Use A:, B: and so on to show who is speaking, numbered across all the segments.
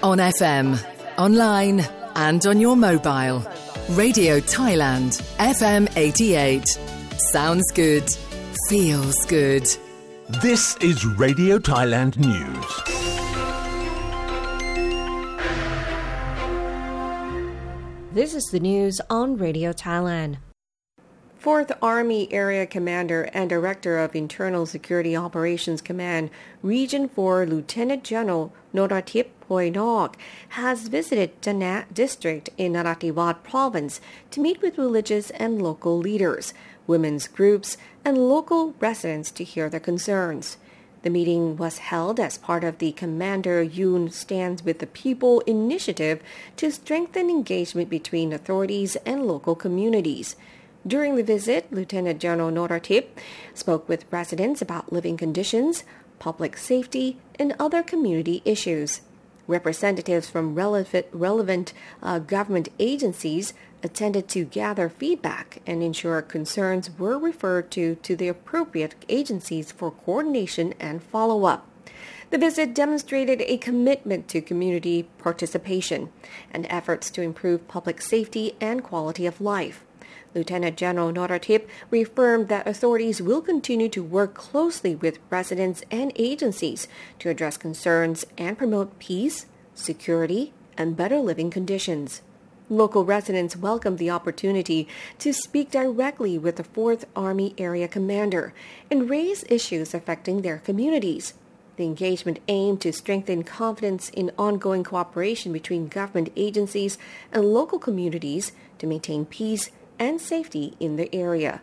A: On FM, online and on your mobile. Radio Thailand, FM 88. Sounds good. Feels good.
B: This is Radio Thailand News.
C: This is the news on Radio Thailand. 4th Army Area Commander and Director of Internal Security Operations Command, Region 4 Lieutenant General Noratip Poinok has visited Jana District in Narathiwat Province to meet with religious and local leaders, women's groups, and local residents to hear their concerns. The meeting was held as part of the Commander Yoon Stands with the People initiative to strengthen engagement between authorities and local communities. During the visit, Lieutenant General Noratip spoke with residents about living conditions, public safety, and other community issues. Representatives from relevant government agencies attended to gather feedback and ensure concerns were referred to the appropriate agencies for coordination and follow-up. The visit demonstrated a commitment to community participation and efforts to improve public safety and quality of life. Lieutenant General Noratip reaffirmed that authorities will continue to work closely with residents and agencies to address concerns and promote peace, security, and better living conditions. Local residents welcomed the opportunity to speak directly with the 4th Army Area Commander and raise issues affecting their communities. The engagement aimed to strengthen confidence in ongoing cooperation between government agencies and local communities to maintain peace and safety in the area.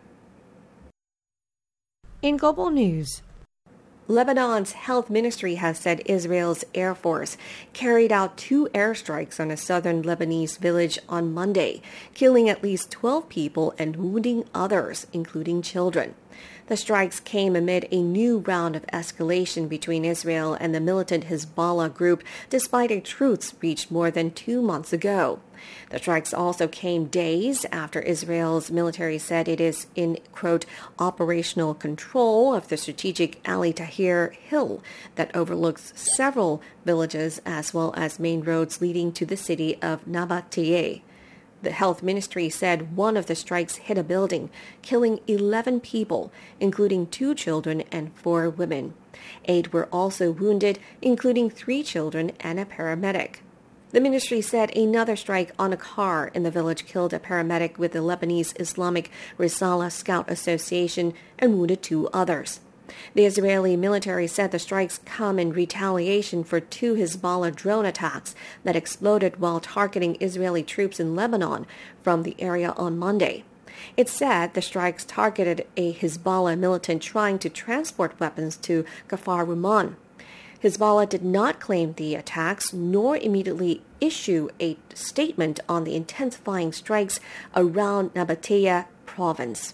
C: In global news, Lebanon's health ministry has said Israel's Air Force carried out 2 airstrikes on a southern Lebanese village on Monday, killing at least 12 people and wounding others, including children. The strikes came amid a new round of escalation between Israel and the militant Hezbollah group, despite a truce reached more than 2 months ago. The strikes also came days after Israel's military said it is in, quote, operational control of the strategic Ali Tahrir Hill that overlooks several villages as well as main roads leading to the city of Nabateye. The health ministry said one of the strikes hit a building, killing 11 people, including 2 children and 4 women. 8 were also wounded, including 3 children and a paramedic. The ministry said another strike on a car in the village killed a paramedic with the Lebanese Islamic Risala Scout Association and wounded 2 others. The Israeli military said the strikes come in retaliation for 2 Hezbollah drone attacks that exploded while targeting Israeli troops in Lebanon from the area on Monday. It said the strikes targeted a Hezbollah militant trying to transport weapons to Kfar Ruman. Hezbollah did not claim the attacks nor immediately issue a statement on the intensifying strikes around Nabateye province.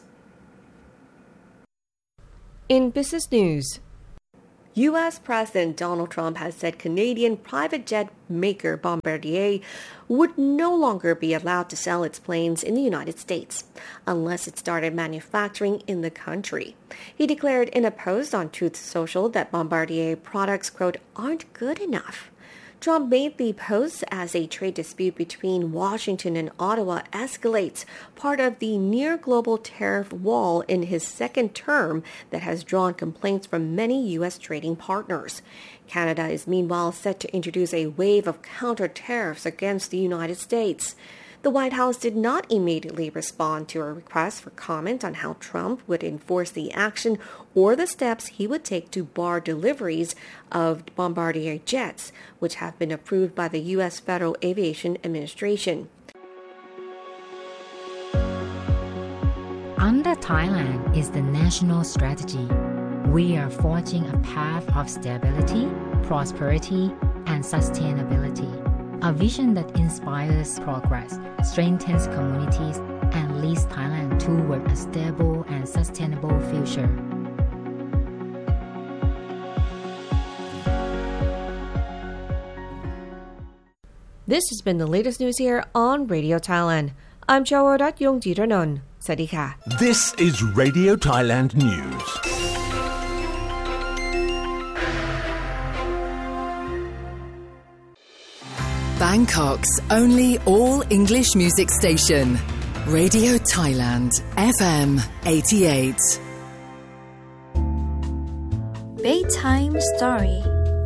C: In business news, U.S. President Donald Trump has said Canadian private jet maker Bombardier would no longer be allowed to sell its planes in the United States unless it started manufacturing in the country. He declared in a post on Truth Social that Bombardier products, quote, aren't good enough. Trump made the post as a trade dispute between Washington and Ottawa escalates, part of the near-global tariff wall in his second term that has drawn complaints from many U.S. trading partners. Canada is meanwhile set to introduce a wave of counter-tariffs against the United States. The White House did not immediately respond to a request for comment on how Trump would enforce the action or the steps he would take to bar deliveries of Bombardier jets, which have been approved by the U.S. Federal Aviation Administration.
D: Under Thailand is the national strategy. We are forging a path of stability, prosperity, and sustainability. A vision that inspires progress, strengthens communities, and leads Thailand toward a stable and sustainable future.
C: This has been the latest news here on Radio Thailand. I'm Chawarat Yongjiranon. Sadika.
B: This is Radio Thailand News.
A: Bangkok's only all-English music station. Radio Thailand, FM 88.
E: Bedtime Story.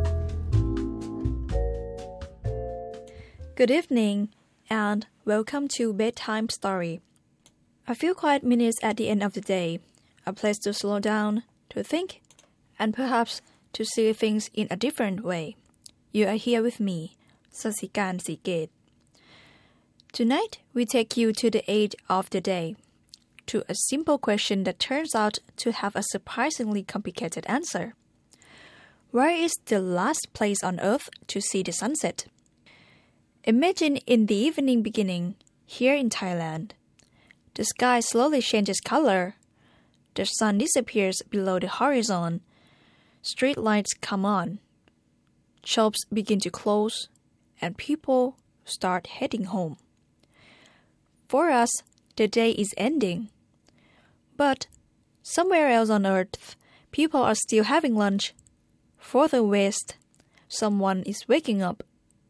E: Good evening and welcome to Bedtime Story. A few quiet minutes at the end of the day, a place to slow down, to think, and perhaps to see things in a different way. You are here with me, Sasikan Siket. Tonight, we take you to the age of the day, to a simple question that turns out to have a surprisingly complicated answer. Where is the last place on earth to see the sunset? Imagine in the evening beginning, here in Thailand. The sky slowly changes color. The sun disappears below the horizon. Street lights come on. Shops begin to close, and people start heading home. For us, the day is ending. But somewhere else on earth, people are still having lunch. Further west, someone is waking up.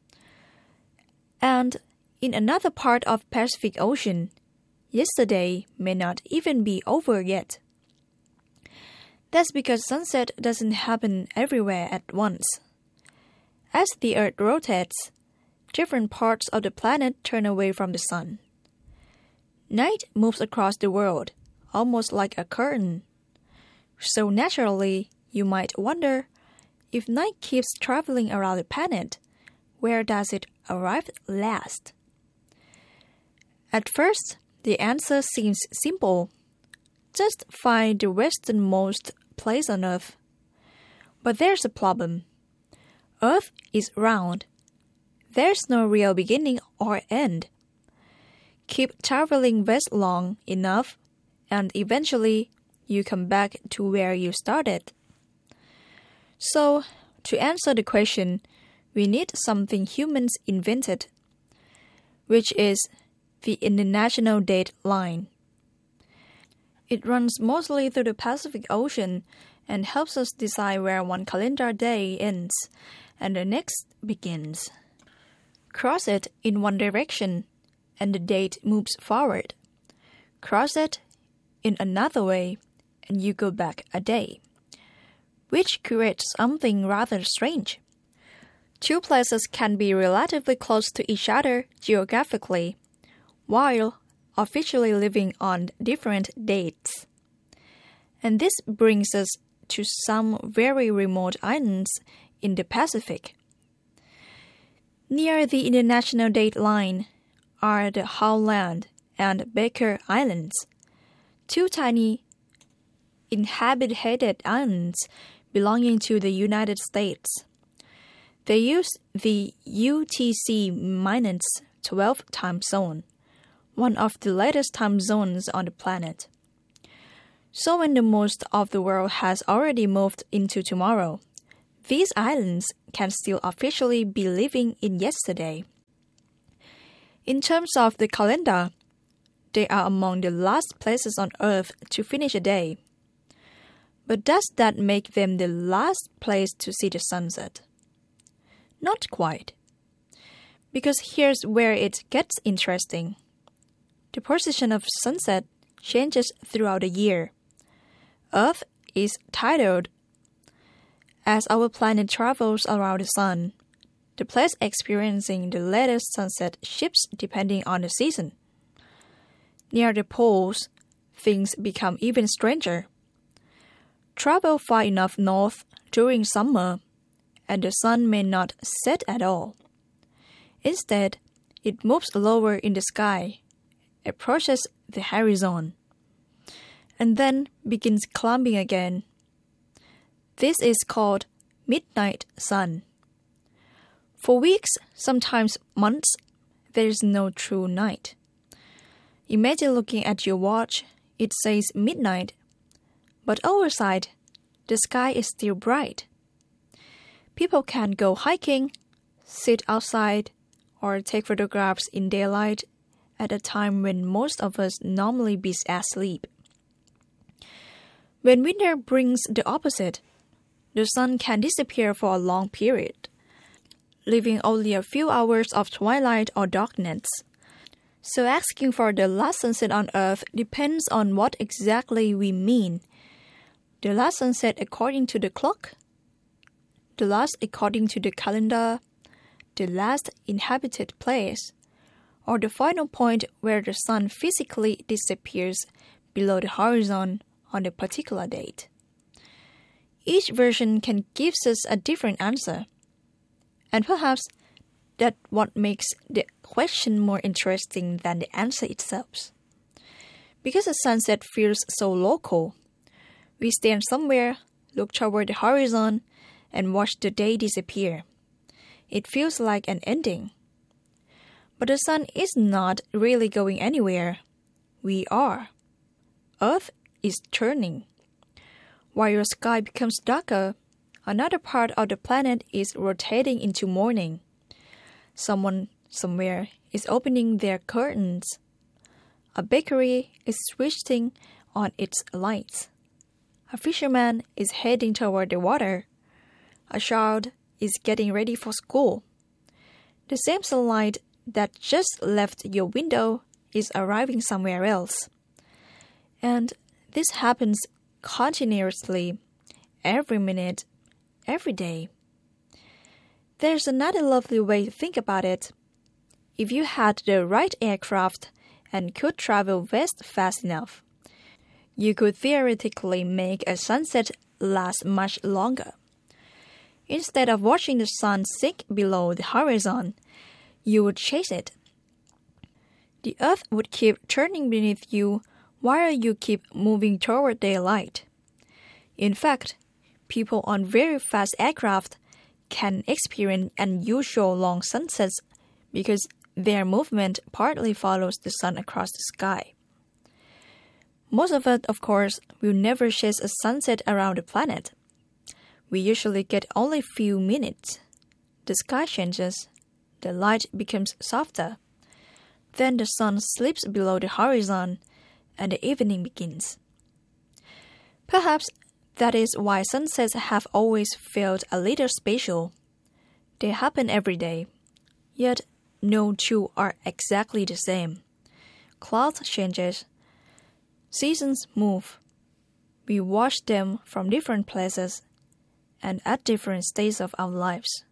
E: And in another part of Pacific Ocean, yesterday may not even be over yet. That's because sunset doesn't happen everywhere at once. As the Earth rotates, different parts of the planet turn away from the sun. Night moves across the world, almost like a curtain. So naturally, you might wonder, if night keeps traveling around the planet, where does it arrive last? At first, the answer seems simple. Just find the westernmost place on Earth. But there's a problem. Earth is round. There's no real beginning or end. Keep traveling west long enough, and eventually you come back to where you started. So, to answer the question, we need something humans invented, which is the International Date Line. It runs mostly through the Pacific Ocean and helps us decide where one calendar day ends and the next begins. Cross it in one direction, and the date moves forward. Cross it in another way, and you go back a day, which creates something rather strange. Two places can be relatively close to each other geographically, while officially living on different dates. And this brings us to some very remote islands in the Pacific. Near the International Date Line are the Howland and Baker Islands, two tiny inhabited islands belonging to the United States. They use the UTC-12 time zone, one of the latest time zones on the planet. So when the most of the world has already moved into tomorrow, these islands can still officially be living in yesterday. In terms of the calendar, they are among the last places on Earth to finish a day. But does that make them the last place to see the sunset? Not quite. Because here's where it gets interesting. The position of sunset changes throughout the year. Earth is tidal. As our planet travels around the sun, the place experiencing the latest sunset shifts depending on the season. Near the poles, things become even stranger. Travel far enough north during summer, and the sun may not set at all. Instead, it moves lower in the sky, approaches the horizon, and then begins climbing again. This is called midnight sun. For weeks, sometimes months, there is no true night. Imagine looking at your watch, it says midnight, but outside, the sky is still bright. People can go hiking, sit outside, or take photographs in daylight at a time when most of us normally be asleep. When winter brings the opposite, the sun can disappear for a long period. leaving only a few hours of twilight or darkness. So asking for the last sunset on Earth depends on what exactly we mean. The last sunset according to the clock? The last according to the calendar? The last inhabited place? Or the final point where the sun physically disappears below the horizon on a particular date? Each version can give us a different answer. And perhaps that's what makes the question more interesting than the answer itself. Because the sunset feels so local, we stand somewhere, look toward the horizon, and watch the day disappear. It feels like an ending. But the sun is not really going anywhere. We are. Earth is turning. While your sky becomes darker, another part of the planet is rotating into morning. Someone somewhere is opening their curtains. A bakery is switching on its lights. A fisherman is heading toward the water. A child is getting ready for school. The same sunlight that just left your window is arriving somewhere else. And this happens continuously, every minute, every day. There's another lovely way to think about it. If you had the right aircraft and could travel west fast enough, you could theoretically make a sunset last much longer. Instead of watching the sun sink below the horizon, you would chase it. The earth would keep turning beneath you while you keep moving toward daylight. In fact, people on very fast aircraft can experience unusual long sunsets because their movement partly follows the sun across the sky. Most of us, of course, will never chase a sunset around the planet. We usually get only a few minutes. The sky changes, the light becomes softer. Then the sun slips below the horizon and the evening begins. Perhaps that is why sunsets have always felt a little special. They happen every day, yet no two are exactly the same. Clouds changes, seasons move. We watch them from different places and at different stages of our lives.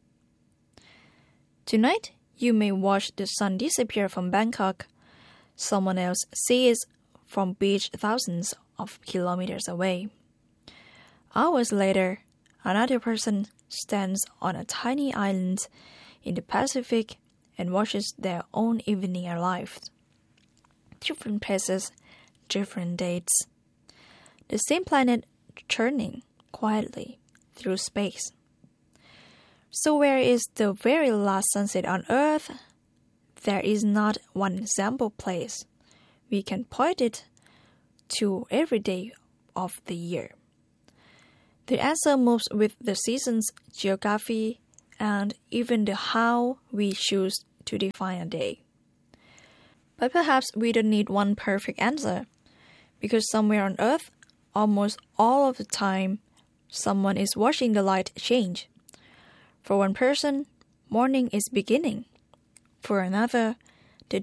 E: Tonight, you may watch the sun disappear from Bangkok. Someone else sees from beach thousands of kilometers away. Hours later, another person stands on a tiny island in the Pacific and watches their own evening arrive. Different places, different dates. The same planet churning quietly through space. So where is the very last sunset on Earth? There is not one example place. We can point it to every day of the year. The answer moves with the seasons, geography, and even the how we choose to define a day. But perhaps we don't need one perfect answer, because somewhere on Earth, almost all of the time, someone is watching the light change. For one person, morning is beginning. For another,